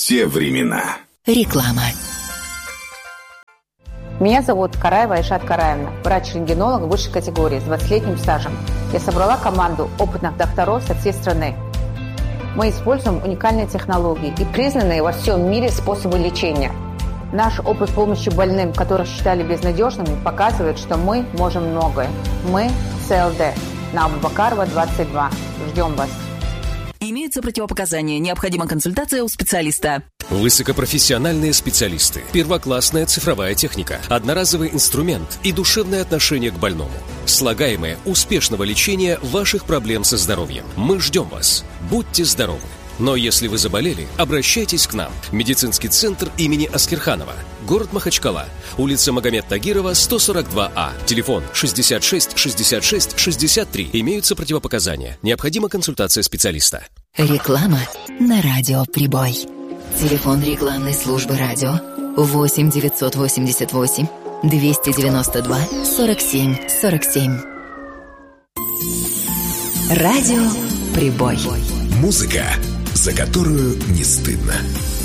те времена. Реклама. Меня зовут Караева Айшат Караевна, врач-рентгенолог высшей категории с 20-летним стажем. Я собрала команду опытных докторов со всей страны. Мы используем уникальные технологии и признанные во всем мире способы лечения. Наш опыт помощи больным, которых считали безнадежными, показывает, что мы можем многое. Мы ЦЛД. На Абубакарова, 22. Ждем вас. Имеются противопоказания. Необходима консультация у специалиста. Высокопрофессиональные специалисты, первоклассная цифровая техника, одноразовый инструмент и душевное отношение к больному. Слагаемое успешного лечения ваших проблем со здоровьем. Мы ждем вас. Будьте здоровы. Но если вы заболели, обращайтесь к нам. Медицинский центр имени Аскерханова. Город Махачкала. Улица Магомед Тагирова, 142А. Телефон 66 66 63. Имеются противопоказания. Необходима консультация специалиста. Реклама на радио «Прибой». Телефон рекламной службы радио 8 988 292 47 47. Радио «Прибой». Музыка, за которую не стыдно.